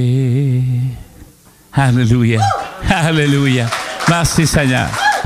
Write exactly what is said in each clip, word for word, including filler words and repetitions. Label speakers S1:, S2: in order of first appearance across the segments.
S1: Alléluia. Alléluia. Merci Seigneur.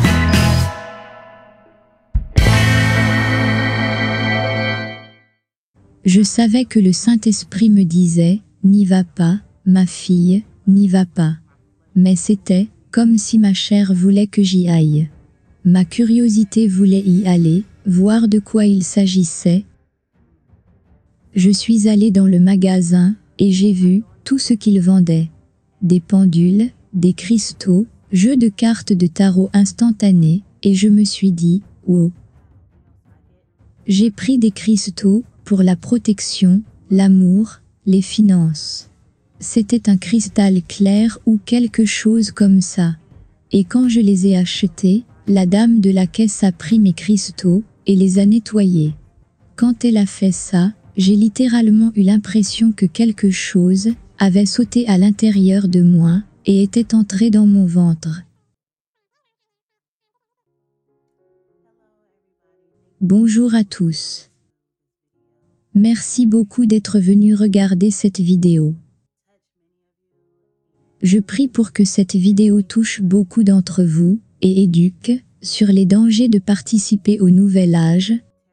S2: Je savais que le Saint-Esprit me disait « N'y va pas, ma fille, n'y va pas ». Mais c'était comme si ma chair voulait que j'y aille. Ma curiosité voulait y aller, voir de quoi il s'agissait. Je suis allée dans le magasin et j'ai vu tout ce qu'il vendait. Des pendules, des cristaux, jeux de cartes de tarot instantanés, et je me suis dit « Wow ». J'ai pris des cristaux pour la protection, l'amour, les finances. C'était un cristal clair ou quelque chose comme ça. Et quand je les ai achetés, la dame de la caisse a pris mes cristaux et les a nettoyés. Quand elle a fait ça, j'ai littéralement eu l'impression que quelque chose avait sauté à l'intérieur de moi et était entré dans mon ventre. Bonjour à tous. Merci beaucoup d'être venus regarder cette vidéo. Je prie pour que cette vidéo touche beaucoup d'entre vous et éduque sur les dangers de participer au nouvel âge,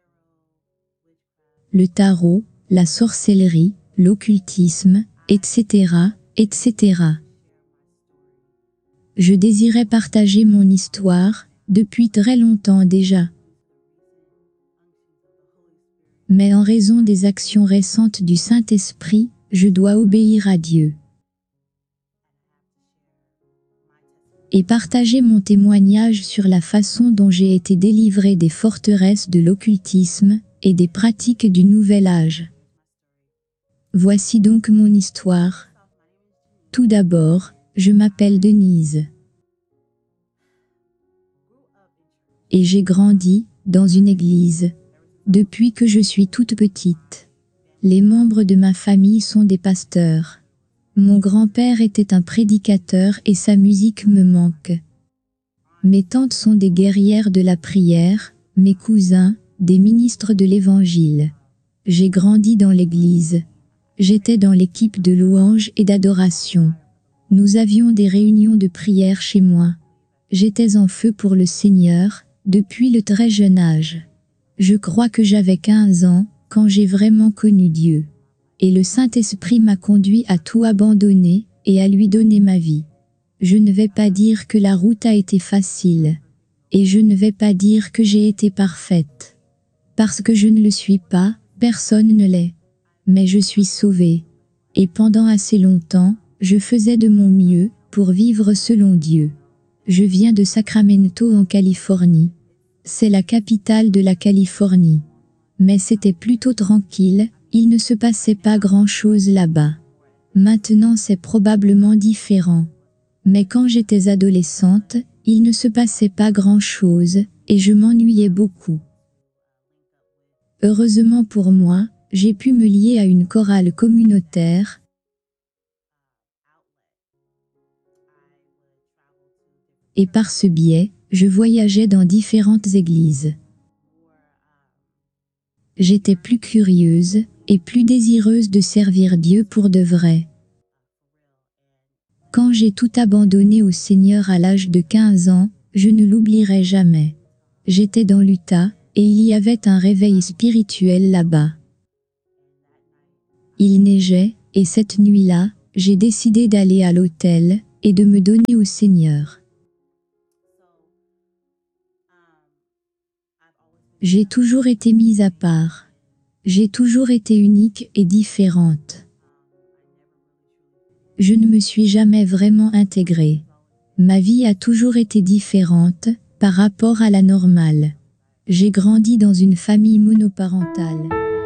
S2: le tarot, la sorcellerie, l'occultisme, et cetera, et cetera. Je désirais partager mon histoire depuis très longtemps déjà. Mais en raison des actions récentes du Saint-Esprit, je dois obéir à Dieu. Et partager mon témoignage sur la façon dont j'ai été délivré des forteresses de l'occultisme et des pratiques du nouvel âge. Voici donc mon histoire. Tout d'abord, je m'appelle Denise. Et j'ai grandi dans une église depuis que je suis toute petite. Les membres de ma famille sont des pasteurs. Mon grand-père était un prédicateur et sa musique me manque. Mes tantes sont des guerrières de la prière, mes cousins, des ministres de l'Évangile. J'ai grandi dans l'église. J'étais dans l'équipe de louange et d'adoration. Nous avions des réunions de prière chez moi. J'étais en feu pour le Seigneur, depuis le très jeune âge. Je crois que j'avais quinze ans, quand j'ai vraiment connu Dieu. Et le Saint-Esprit m'a conduit à tout abandonner, et à lui donner ma vie. Je ne vais pas dire que la route a été facile. Et je ne vais pas dire que j'ai été parfaite. Parce que je ne le suis pas, personne ne l'est. Mais je suis sauvée. Et pendant assez longtemps, je faisais de mon mieux, pour vivre selon Dieu. Je viens de Sacramento en Californie. C'est la capitale de la Californie. Mais c'était plutôt tranquille, il ne se passait pas grand-chose là-bas. Maintenant c'est probablement différent. Mais quand j'étais adolescente, il ne se passait pas grand-chose, et je m'ennuyais beaucoup. Heureusement pour moi, j'ai pu me lier à une chorale communautaire. Et par ce biais, je voyageais dans différentes églises. J'étais plus curieuse et plus désireuse de servir Dieu pour de vrai. Quand j'ai tout abandonné au Seigneur à l'âge de quinze ans, je ne l'oublierai jamais. J'étais dans l'Utah, et il y avait un réveil spirituel là-bas. Il neigeait, et cette nuit-là, j'ai décidé d'aller à l'autel, et de me donner au Seigneur. J'ai toujours été mise à part. J'ai toujours été unique et différente. Je ne me suis jamais vraiment intégrée. Ma vie a toujours été différente, par rapport à la normale. J'ai grandi dans une famille monoparentale.